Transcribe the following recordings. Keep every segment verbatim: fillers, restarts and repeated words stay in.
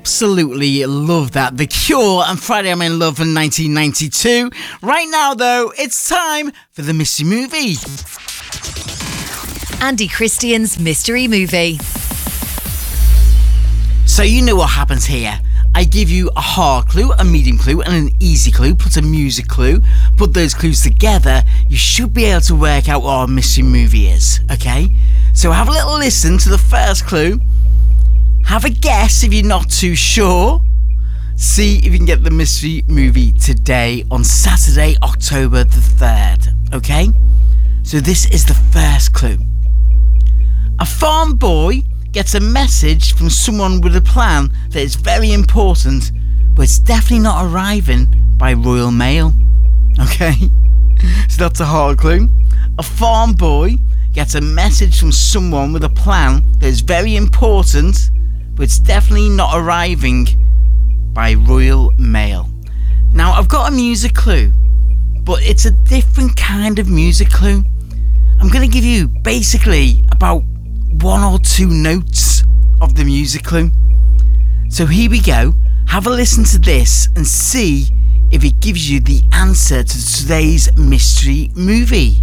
absolutely love that. The Cure and Friday I'm in Love from nineteen ninety-two. Right now, though, it's time for the mystery movie. Andy Christian's Mystery Movie. So you know what happens here. I give you a hard clue, a medium clue, and an easy clue, plus a music clue. Put those clues together, you should be able to work out what our mystery movie is, okay? So have a little listen to the first clue. Have a guess if you're not too sure. See if you can get the mystery movie today on Saturday, October the third, okay? So this is the first clue. A farm boy gets a message from someone with a plan that is very important, but it's definitely not arriving by Royal Mail. Okay? So that's a hard clue. A farm boy gets a message from someone with a plan that is very important, but it's definitely not arriving by Royal Mail. Now, I've got a music clue, but it's a different kind of music clue. I'm going to give you basically about one or two notes of the music clue. So here we go. Have a listen to this and see if it gives you the answer to today's mystery movie.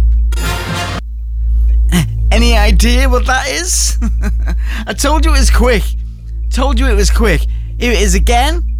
Any idea what that is? I told you it was quick. Told you it was quick. Here it is again.